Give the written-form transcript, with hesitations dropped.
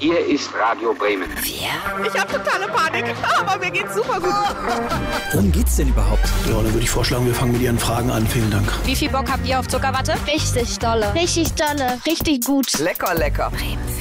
Hier ist Radio Bremen. Ich habe totale Panik, aber mir geht's super gut. Worum geht's denn überhaupt? Ja, dann würde ich vorschlagen, wir fangen mit Ihren Fragen an. Vielen Dank. Wie viel Bock habt ihr auf Zuckerwatte? Richtig dolle. Richtig dolle. Richtig gut. Lecker, lecker. Bremen